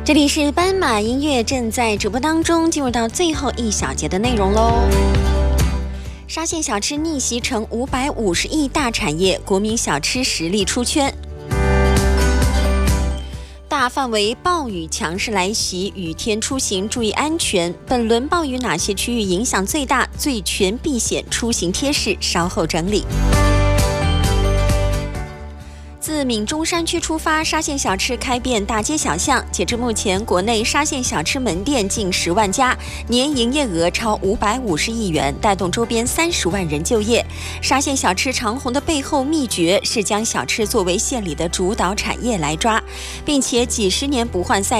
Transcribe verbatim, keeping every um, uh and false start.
这里是斑马音乐正在直播当中，进入到最后一小节的内容喽。沙县小吃逆袭成五百五十亿大产业，国民小吃实力出圈。大范围暴雨强势来袭，雨天出行注意安全。本轮暴雨哪些区域影响最大？最全避险出行贴士稍后整理。自闽中山区出发，沙县小吃开遍大街小巷。截至目前，国内沙县小吃门店近十万家，年营业额超五百五十亿元，带动周边三十万人就业。沙县小吃长红的背后秘诀是将小吃作为县里的主导产业来抓，并且几十年不换赛